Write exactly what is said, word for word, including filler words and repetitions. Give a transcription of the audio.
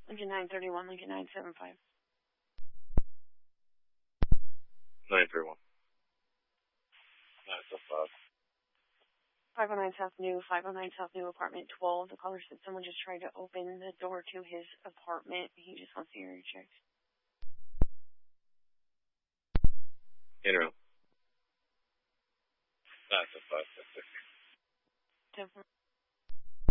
Lincoln nine thirty-one, Lincoln nine seven five. nine three one. nine seven five. five oh nine South New, five oh nine South New, apartment twelve. The caller said someone just tried to open the door to his apartment. He just wants the area checked. Interim. nine seven five, six six. Definitely.